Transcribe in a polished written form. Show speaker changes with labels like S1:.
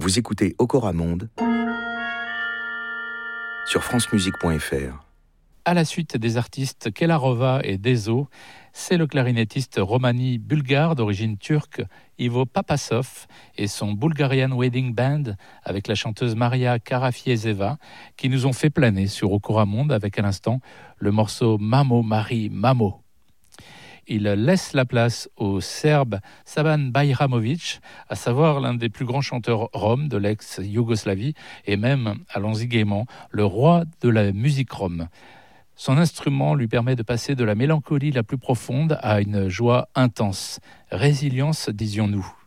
S1: Vous écoutez Okoramonde sur francemusique.fr.
S2: À la suite des artistes Kelarova et Dezo, c'est le clarinettiste romani bulgare d'origine turque Ivo Papasov et son Bulgarian Wedding Band avec la chanteuse Maria Karafiezeva qui nous ont fait planer sur Okoramonde avec à l'instant le morceau Mamo Mari Mamo. Il laisse la place au Serbe Saban Bajramović, à savoir l'un des plus grands chanteurs roms de l'ex-Yougoslavie et même, allons-y gaiement, le roi de la musique rom. Son instrument lui permet de passer de la mélancolie la plus profonde à une joie intense. Résilience, disions-nous.